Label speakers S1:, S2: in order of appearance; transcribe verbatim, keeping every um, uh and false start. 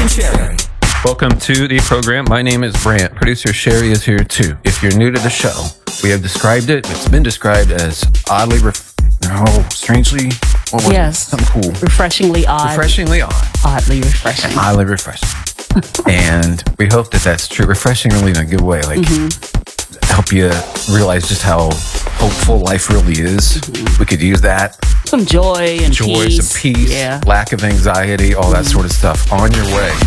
S1: and Sherry.
S2: Welcome to the program. My name is Brant. Producer Sherry is here too. If you're new to the show, we have described it. It's been described as oddly, ref- no, strangely, what was
S3: yes,
S2: it? Something cool.
S3: Refreshingly odd.
S2: Refreshingly odd.
S3: Oddly refreshing.
S2: Oddly refreshing. And we hope that that's true. Refreshingly in a good way. Like, mm-hmm. help you realize just how hopeful life really is. Mm-hmm. We could use that.
S3: Some joy and
S2: joy,
S3: peace.
S2: Some peace,
S3: yeah.
S2: lack of anxiety, all that mm-hmm. sort of stuff on your way.